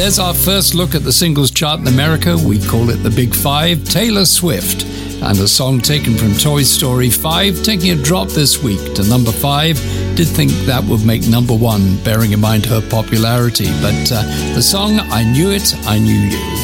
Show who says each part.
Speaker 1: There's our first look at the singles chart in America. We call it the Big Five. Taylor Swift and a song taken from Toy Story 5, taking a drop this week to number 5. Did think that would make number 1, bearing in mind her popularity. But the song, I Knew It, I Knew You.